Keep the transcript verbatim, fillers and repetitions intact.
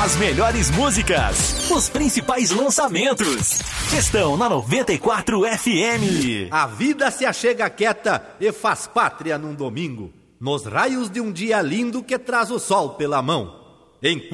As melhores músicas, os principais lançamentos, estão na noventa e quatro F M. A vida se achega quieta e faz pátria num domingo, nos raios de um dia lindo que traz o sol pela mão. Enquanto